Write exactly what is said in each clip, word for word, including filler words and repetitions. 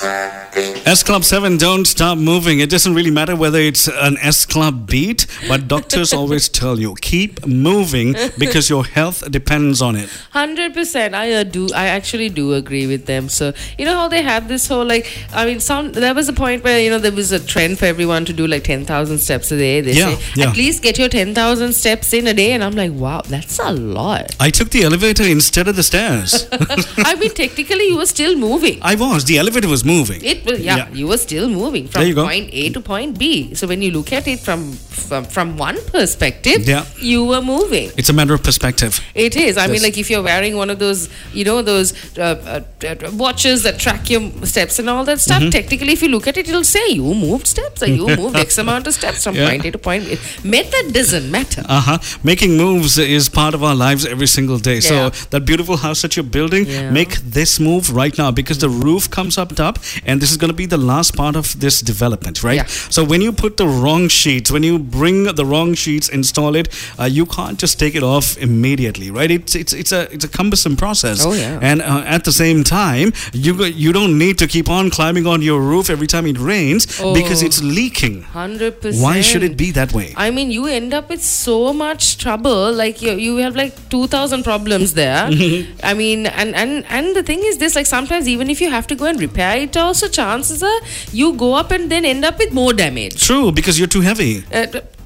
S Club seven, don't stop moving. It doesn't really matter whether it's an S Club beat, but doctors always tell you, keep moving because your health depends on it. one hundred percent. I uh, do. I actually do agree with them. So, you know how they have this whole, like, I mean, some there was a point where, you know, there was a trend for everyone to do like ten thousand steps a day. They Yeah, say, yeah. at least get your ten thousand steps in a day. And I'm like, wow, that's a lot. I took the elevator instead of the stairs. I mean, technically, you were still moving. I was. The elevator was moving. It was, yeah, Yeah. you were still moving There from you go. point A to point B. So when you look at it from from, from one perspective, Yeah. you were moving. It's a matter of perspective. It is. I mean, Yes. like if you're wearing one of those, you know, those uh, uh, uh, watches that track your steps and all that stuff, Mm-hmm. technically, if you look at it, it'll say you moved steps or you moved X amount of steps from Yeah. point A to point B. Method doesn't matter. Uh-huh. Making moves is part of our lives every single day. Yeah. So that beautiful house that you're building, Yeah. make this move right now because the roof comes up top and this is going to be the last part of this development, right? Yeah. So when you put the wrong sheets, when you bring the wrong sheets, install it, uh, you can't just take it off immediately, right? It's it's it's a it's a cumbersome process. Oh, yeah. And uh, at the same time, you go, you don't need to keep on climbing on your roof every time it rains because Oh. it's leaking. one hundred percent. Why should it be that way? I mean, you end up with so much trouble. Like you, you have like two thousand problems there. I mean, and, and and the thing is this: like sometimes even if you have to go and repair it, also chances are you go up and then end up with more damage. True, because you're too heavy. Uh,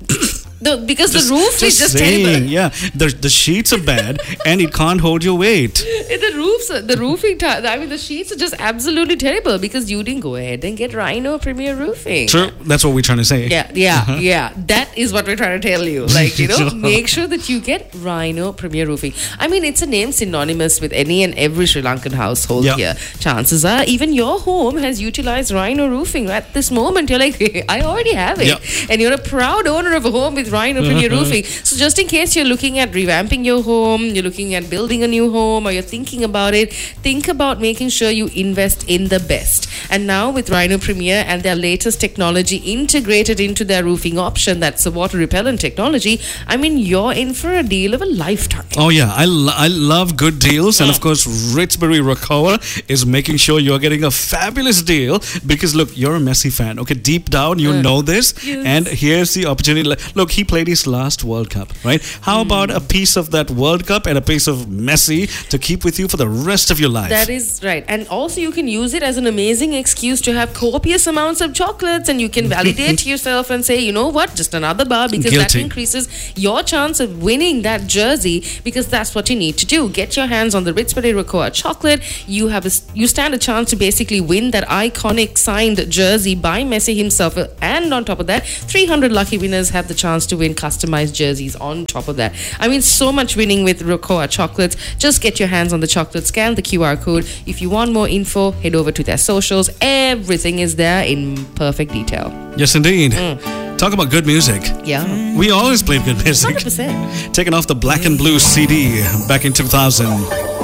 the, because the roof is just saying, terrible. Yeah, the the sheets are bad and it can't hold your weight. The roofs, the roofing, ti- I mean, the sheets are just absolutely terrible because you didn't go ahead and get Rhino Premier Roofing. True, that's what we're trying to say. Yeah, yeah, yeah. That is what we're trying to tell you. Like, you know, make sure that you get Rhino Premier Roofing. I mean, it's a name synonymous with any and every Sri Lankan household Yeah. here. Chances are, even your home has utilized Rhino Roofing. At this moment, you're like, hey, I already have it. Yeah. And you're a proud owner of a home with Rhino Premier Roofing. So just in case you're looking at revamping your home, you're looking at building a new home, or you're thinking about it, think about making sure you invest in the best. And now with Rhino Premier and their latest technology integrated into their roofing option, that's the water repellent technology, I mean, you're in for a deal of a lifetime. Oh yeah, I, lo- I love good deals, and of course Ritsbury Rakoa is making sure you're getting a fabulous deal because look, you're a Messi fan. Okay, deep down you know this, Yes. and here's the opportunity. Look, he played his last World Cup, right? How about a piece of that World Cup and a piece of Messi to keep with you for the rest of your life? That is right. And also you can use it as an amazing excuse to have copious amounts of chocolates, and you can validate to yourself and say, you know what, just another bar, because that Guilty. increases your chance of winning that jersey, because that's what you need to do. Get your hands on the Ritsbury Rakoa chocolate. You have a, you stand a chance to basically win that iconic signed jersey by Messi himself. And on top of that, three hundred lucky winners have the chance to win customized jerseys on top of that. I mean, so much winning with Rakoa chocolates. Just get your hands on the chocolate, scan the Q R code. If you want more info, head over to their socials. Everything is there in perfect detail. Yes, indeed. Talk about good music. Yeah. We always played good music. one hundred percent. Taken off the Black and Blue C D back in two thousand.